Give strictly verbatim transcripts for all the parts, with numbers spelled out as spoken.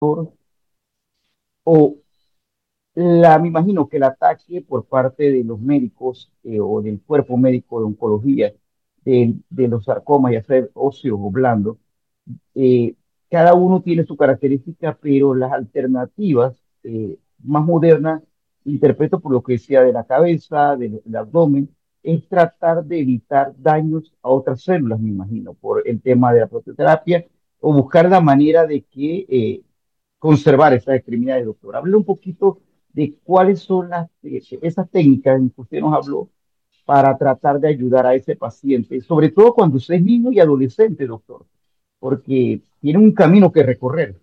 Por- o la, me imagino que el ataque por parte de los médicos eh, o del cuerpo médico de oncología de, de los sarcomas, ya sea óseos o blandos, eh, cada uno tiene su característica, pero las alternativas eh, más modernas, interpreto por lo que decía de la cabeza, del, del abdomen, es tratar de evitar daños a otras células, me imagino, por el tema de la prototerapia, o buscar la manera de que eh, conservar esas extremidades, doctor. Hable un poquito de cuáles son las, eh, esas técnicas en que usted nos habló para tratar de ayudar a ese paciente, sobre todo cuando usted es niño y adolescente, doctor, porque tiene un camino que recorrer.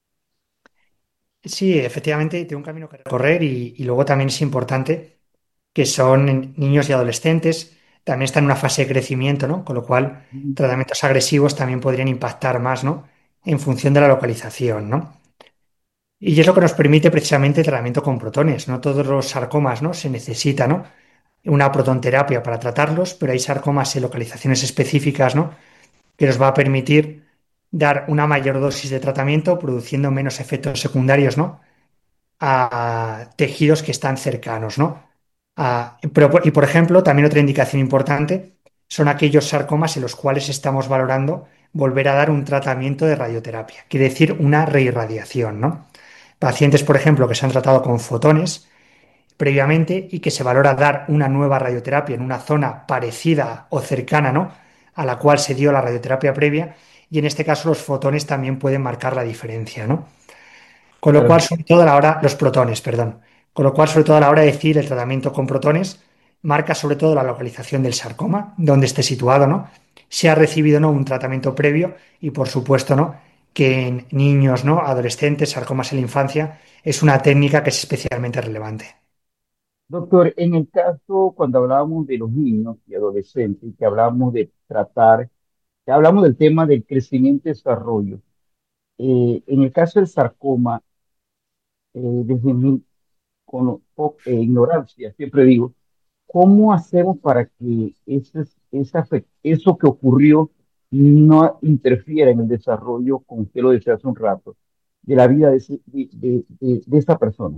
Sí, efectivamente, tiene un camino que recorrer y, y luego también es importante que son niños y adolescentes, también están en una fase de crecimiento, ¿no? Con lo cual, tratamientos agresivos también podrían impactar más, ¿no? En función de la localización, ¿no? Y es lo que nos permite precisamente el tratamiento con protones. No todos los sarcomas, ¿no? Se necesita, ¿no? Una protonterapia para tratarlos, pero hay sarcomas en localizaciones específicas, ¿no? Que nos va a permitir dar una mayor dosis de tratamiento, produciendo menos efectos secundarios, ¿no? A tejidos que están cercanos, ¿no? A- pero, y por ejemplo, también otra indicación importante son aquellos sarcomas en los cuales estamos valorando volver a dar un tratamiento de radioterapia, quiere decir una reirradiación, ¿no? Pacientes, por ejemplo, que se han tratado con fotones previamente y que se valora dar una nueva radioterapia en una zona parecida o cercana, ¿no? A la cual se dio la radioterapia previa, y en este caso los fotones también pueden marcar la diferencia, ¿no? Con lo cual, Claro. sobre todo a la hora, los protones, perdón. Con lo cual, sobre todo a la hora de decir el tratamiento con protones, marca sobre todo la localización del sarcoma, donde esté situado, ¿no? Si ha recibido o no un tratamiento previo y, por supuesto, ¿no? Que en niños, ¿no? Adolescentes, sarcomas en la infancia, es una técnica que es especialmente relevante. Doctor, en el caso, cuando hablábamos de los niños y adolescentes, que hablábamos de tratar, que hablamos del tema del crecimiento y desarrollo, eh, en el caso del sarcoma, eh, desde mi cono- po- eh, ignorancia, siempre digo, ¿cómo hacemos para que ese, esa fe- eso que ocurrió no interfiera en el desarrollo, como usted lo decía hace un rato, de la vida de, ese- de, de, de- de esa persona?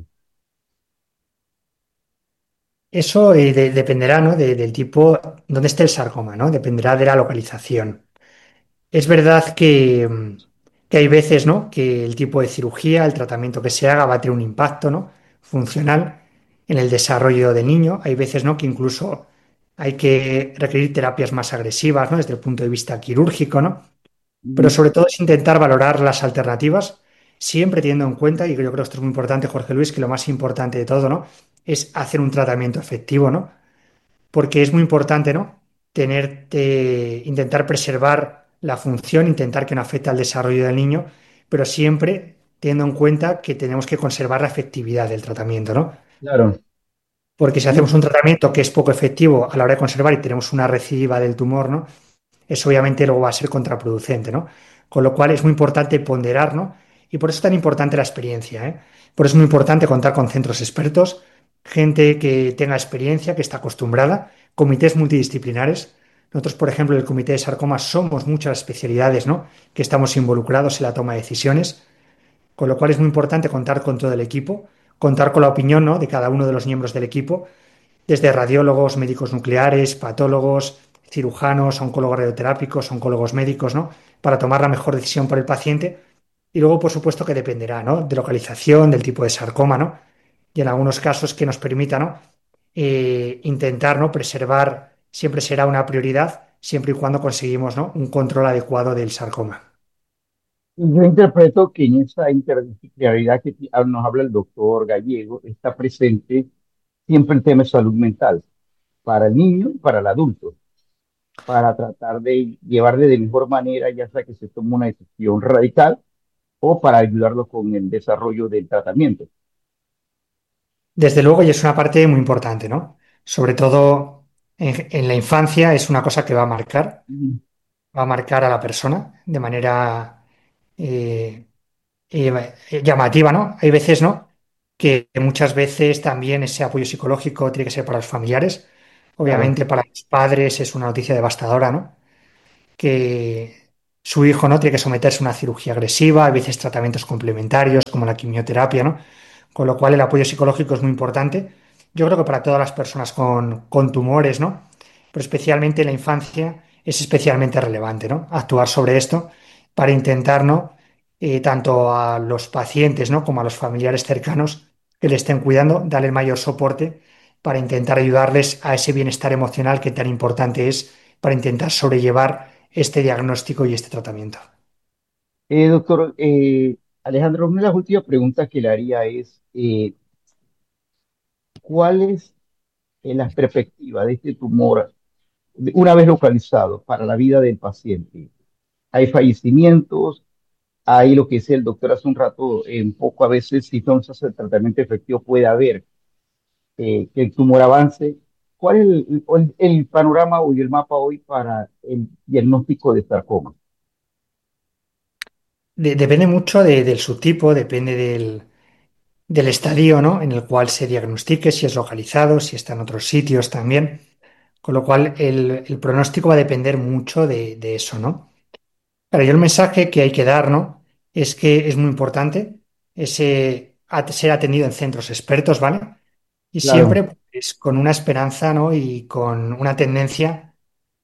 Eso eh, de- dependerá, ¿no? de- del tipo, dónde esté el sarcoma, ¿no? Dependerá de la localización. Es verdad que, mm, que hay veces, ¿no? Que el tipo de cirugía, el tratamiento que se haga va a tener un impacto, ¿no? Funcional en el desarrollo del niño. Hay veces, ¿no? Que incluso hay que requerir terapias más agresivas, ¿no? Desde el punto de vista quirúrgico, ¿no? Pero Ujú. sobre todo es intentar valorar las alternativas, siempre teniendo en cuenta, y yo creo que esto es muy importante, Jorge Luis, que lo más importante de todo, ¿no? Es hacer un tratamiento efectivo, ¿no? Porque es muy importante, ¿no? Tener, eh, intentar preservar la función, intentar que no afecte al desarrollo del niño, pero siempre teniendo en cuenta que tenemos que conservar la efectividad del tratamiento, ¿no? Claro. Porque si hacemos un tratamiento que es poco efectivo a la hora de conservar y tenemos una recidiva del tumor, ¿no? Eso obviamente luego va a ser contraproducente, ¿no? Con lo cual es muy importante ponderar, ¿no? Y por eso es tan importante la experiencia, ¿eh? Por eso es muy importante contar con centros expertos, gente que tenga experiencia, que está acostumbrada, comités multidisciplinares. Nosotros, por ejemplo, en el Comité de Sarcoma somos muchas especialidades, ¿no? Que estamos involucrados en la toma de decisiones, con lo cual es muy importante contar con todo el equipo, contar con la opinión, ¿no? De cada uno de los miembros del equipo, desde radiólogos, médicos nucleares, patólogos, cirujanos, oncólogos radioterápicos, oncólogos médicos, ¿no? Para tomar la mejor decisión por el paciente. Y luego, por supuesto, que dependerá, ¿no? De localización, del tipo de sarcoma, ¿no? Y en algunos casos que nos permita, ¿no? Eh, intentar, ¿no? Preservar siempre será una prioridad, siempre y cuando conseguimos, ¿no? Un control adecuado del sarcoma. Y yo interpreto que en esa interdisciplinaridad que ti- ah, nos habla el doctor Gallego está presente siempre el tema de salud mental para el niño y para el adulto, para tratar de llevarle de mejor manera, ya sea que se tome una decisión radical o para ayudarlo con el desarrollo del tratamiento. Desde luego, y es una parte muy importante, ¿no? Sobre todo en, en la infancia es una cosa que va a marcar, Mm. va a marcar a la persona de manera eh, eh, llamativa, ¿no? Hay veces, ¿no? Que muchas veces también ese apoyo psicológico tiene que ser para los familiares. Claro. Obviamente para los padres es una noticia devastadora, ¿no? Que su hijo, ¿no? Tiene que someterse a una cirugía agresiva, a veces tratamientos complementarios como la quimioterapia, ¿no? Con lo cual el apoyo psicológico es muy importante. Yo creo que para todas las personas con, con tumores, ¿no? Pero especialmente en la infancia es especialmente relevante, ¿no? Actuar sobre esto para intentar, ¿no? Eh, tanto a los pacientes, ¿no? Como a los familiares cercanos que le estén cuidando, darle el mayor soporte para intentar ayudarles a ese bienestar emocional que tan importante es para intentar sobrellevar este diagnóstico y este tratamiento. Eh, doctor eh, Alejandro, una de las últimas preguntas que le haría es, eh, ¿cuál es eh, la perspectiva de este tumor de- una vez localizado para la vida del paciente? ¿Hay fallecimientos? Hay lo que decía el doctor hace un rato, eh, un poco a veces, si no se hace el tratamiento efectivo, puede haber eh, que el tumor avance. ¿Cuál es el, el- el panorama hoy, el mapa hoy para el diagnóstico de sarcoma? De- depende mucho de- del subtipo, depende del, del estadio, ¿no? En el cual se diagnostique, si es localizado, si está en otros sitios también. Con lo cual, el, el pronóstico va a depender mucho de, de eso, ¿no? Claro, yo el mensaje que hay que dar, ¿no? Es que es muy importante ese, at- ser atendido en centros expertos, ¿vale? Y Claro, siempre pues, con una esperanza, ¿no? Y con una tendencia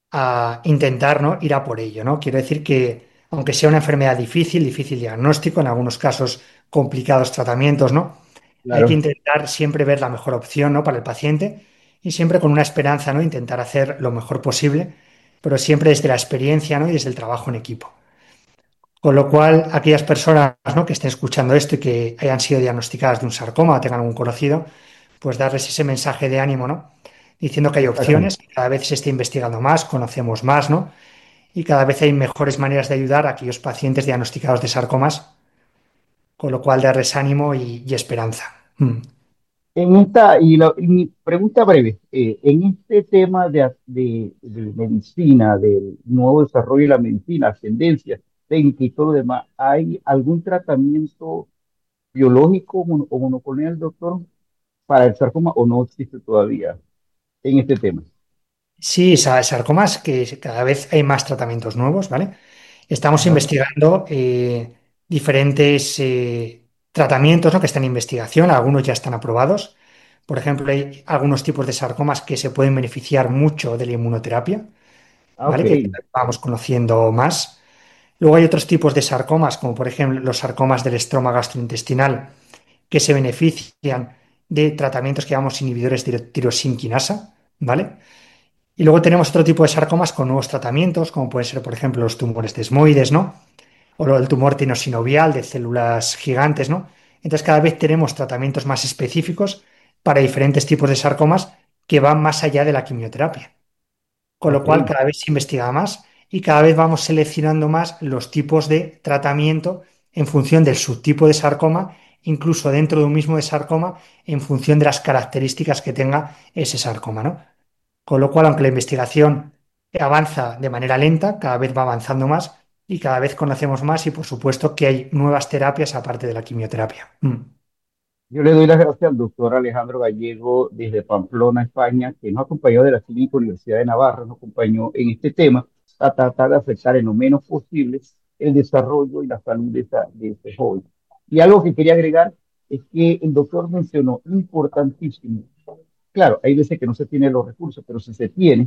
a intentar, ¿no? Ir a por ello, ¿no? Quiero decir que, aunque sea una enfermedad difícil, difícil diagnóstico, en algunos casos complicados tratamientos, ¿no? Hay que claro. intentar siempre ver la mejor opción, ¿no? Para el paciente y siempre con una esperanza, ¿no? Intentar hacer lo mejor posible, pero siempre desde la experiencia, ¿no? Y desde el trabajo en equipo. Con lo cual, aquellas personas, ¿no? Que estén escuchando esto y que hayan sido diagnosticadas de un sarcoma o tengan algún conocido, pues darles ese mensaje de ánimo, ¿no? Diciendo que hay Exacto. opciones, que cada vez se está investigando más, conocemos más, ¿no? Y cada vez hay mejores maneras de ayudar a aquellos pacientes diagnosticados de sarcomas, con lo cual darles ánimo y, y esperanza. Mm. En esta, y, la- y mi pregunta breve, eh, en este tema de, a- de, de medicina, del nuevo desarrollo de la medicina, tendencias, técnica y todo lo demás, ¿hay algún tratamiento biológico mono- o monoclonal, doctor, para el sarcoma o no existe todavía en este tema? Sí, sa- sarcomas, que cada vez hay más tratamientos nuevos, ¿vale? Estamos Ajá. investigando eh, diferentes eh, tratamientos, ¿no? Que están en investigación, algunos ya están aprobados. Por ejemplo, hay algunos tipos de sarcomas que se pueden beneficiar mucho de la inmunoterapia, Ah, ok. ¿vale? Que vamos conociendo más. Luego hay otros tipos de sarcomas, como por ejemplo los sarcomas del estroma gastrointestinal, que se benefician de tratamientos que llamamos inhibidores de tirosinquinasa, ¿vale? Y luego tenemos otro tipo de sarcomas con nuevos tratamientos, como pueden ser, por ejemplo, los tumores desmoides, ¿no? O lo- el tumor tinosinovial de células gigantes, ¿no? Entonces cada vez tenemos tratamientos más específicos para diferentes tipos de sarcomas que van más allá de la quimioterapia. Con lo Ok. cual cada vez se investiga más y cada vez vamos seleccionando más los tipos de tratamiento en función del subtipo de sarcoma, incluso dentro de un mismo de sarcoma, en función de las características que tenga ese sarcoma, ¿no? Con lo cual, aunque la investigación avanza de manera lenta, cada vez va avanzando más y cada vez conocemos más y por supuesto que hay nuevas terapias aparte de la quimioterapia. Mm. Yo le doy las gracias al doctor Alejandro Gallego desde Pamplona, España, que nos acompañó de la Clínica Universidad de Navarra, nos acompañó en este tema a tratar de afectar en lo menos posible el desarrollo y la salud de, esa, de este joven. Y algo que quería agregar es que el doctor mencionó importantísimo. Claro, hay veces que no se tienen los recursos, pero si se tiene,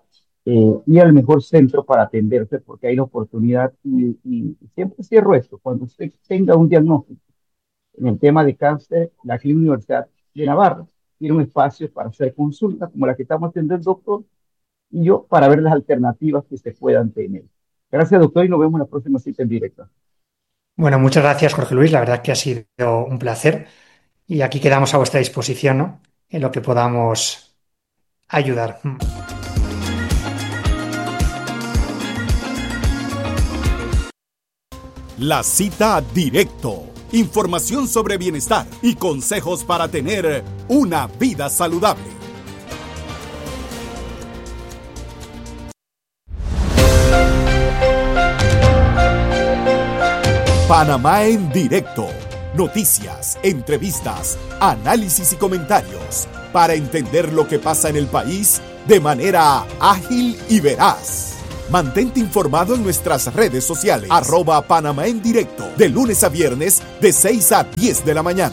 eh, ir al mejor centro para atenderse porque hay la oportunidad y, y siempre cierro esto, cuando usted tenga un diagnóstico en el tema de cáncer, la Clínica Universidad de Navarra tiene un espacio para hacer consultas como la que estamos haciendo el doctor y yo para ver las alternativas que se puedan tener. Gracias, doctor, y nos vemos en la próxima cita en directo. Bueno, muchas gracias, Jorge Luis. La verdad que ha sido un placer y aquí quedamos a vuestra disposición, ¿no? En lo que podamos ayudar. Mm. La cita directo. Información sobre bienestar y consejos para tener una vida saludable. Panamá en directo. Noticias, entrevistas, análisis y comentarios para entender lo que pasa en el país de manera ágil y veraz. Mantente informado en nuestras redes sociales. Arroba Panamá en directo. De lunes a viernes, de seis a diez de la mañana.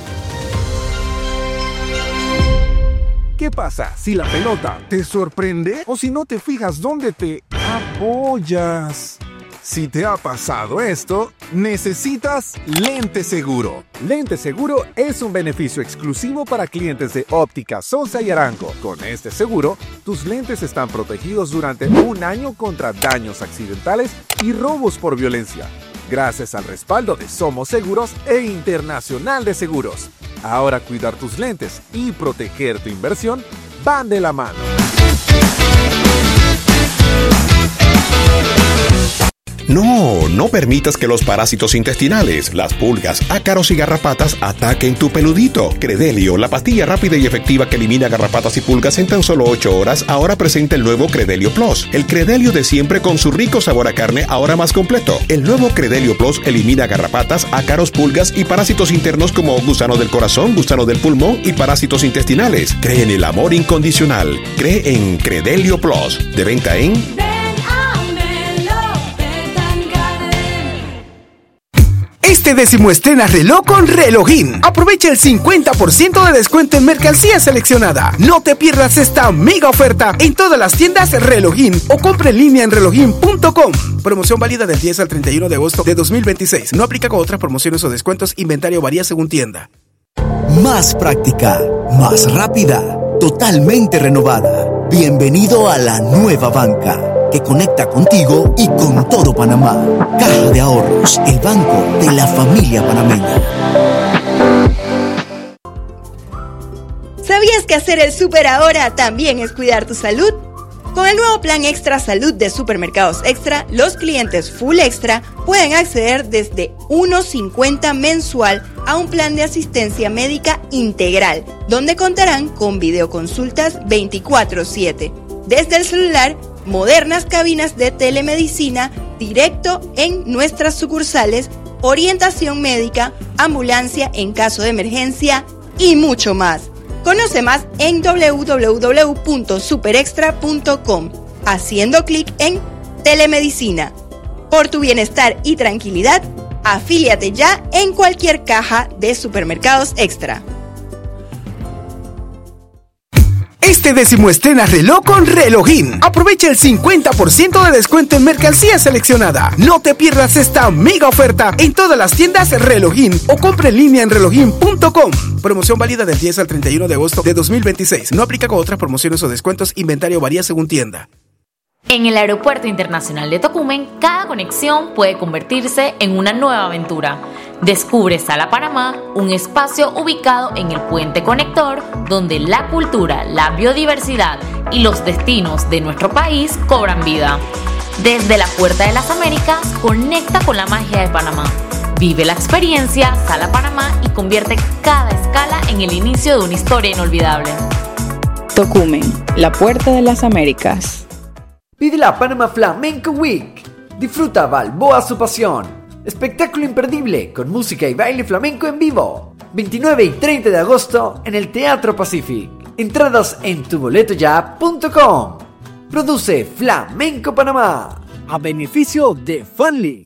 ¿Qué pasa si la pelota te sorprende o si no te fijas dónde te apoyas? Si te ha pasado esto, necesitas Lente Seguro. Lente Seguro es un beneficio exclusivo para clientes de Óptica Sosa y Arango. Con este seguro, tus lentes están protegidos durante un año contra daños accidentales y robos por violencia, gracias al respaldo de Somos Seguros e Internacional de Seguros. Ahora cuidar tus lentes y proteger tu inversión van de la mano. No, no permitas que los parásitos intestinales, las pulgas, ácaros y garrapatas ataquen tu peludito. Credelio, la pastilla rápida y efectiva que elimina garrapatas y pulgas en tan solo ocho horas, ahora presenta el nuevo Credelio Plus. El Credelio de siempre con su rico sabor a carne, ahora más completo. El nuevo Credelio Plus elimina garrapatas, ácaros, pulgas y parásitos internos como gusano del corazón, gusano del pulmón y parásitos intestinales. Cree en el amor incondicional. Cree en Credelio Plus. De venta en... Este décimo estrena reloj con Relojín. Aprovecha el cincuenta por ciento de descuento en mercancía seleccionada. No te pierdas esta mega oferta en todas las tiendas Relojín o compra en línea en relojín punto com. Promoción válida del diez al treinta y uno de agosto de dos mil veintiséis. No aplica con otras promociones o descuentos. Inventario varía según tienda. Más práctica, más rápida, totalmente renovada. Bienvenido a la nueva banca, que conecta contigo y con todo Panamá. Caja de Ahorros, el banco de la familia panameña. ¿Sabías que hacer el súper ahora también es cuidar tu salud? Con el nuevo plan Extra Salud de Supermercados Extra, los clientes Full Extra pueden acceder desde uno cincuenta mensual a un plan de asistencia médica integral, donde contarán con videoconsultas veinticuatro siete. Desde el celular, modernas cabinas de telemedicina directo en nuestras sucursales, orientación médica, ambulancia en caso de emergencia y mucho más. Conoce más en doble u doble u doble u punto superextra punto com, haciendo clic en Telemedicina. Por tu bienestar y tranquilidad, afíliate ya en cualquier caja de Supermercados Extra. Este décimo estrena reloj con Relojín. Aprovecha el cincuenta por ciento de descuento en mercancía seleccionada. No te pierdas esta mega oferta en todas las tiendas Relojín o compra en línea en relojín punto com. Promoción válida del diez al treinta y uno de agosto de dos mil veintiséis. No aplica con otras promociones o descuentos. Inventario varía según tienda. En el Aeropuerto Internacional de Tocumen, cada conexión puede convertirse en una nueva aventura. Descubre Sala Panamá, un espacio ubicado en el puente conector donde la cultura, la biodiversidad y los destinos de nuestro país cobran vida. Desde la Puerta de las Américas, conecta con la magia de Panamá. Vive la experiencia Sala Panamá y convierte cada escala en el inicio de una historia inolvidable. Tocumen, la Puerta de las Américas. Vive la Panama Flamenco Week. Disfruta Balboa su pasión. Espectáculo imperdible con música y baile flamenco en vivo. veintinueve y treinta de agosto en el Teatro Pacific. Entradas en tu boleto ya punto com. Produce Flamenco Panamá. A beneficio de Funly.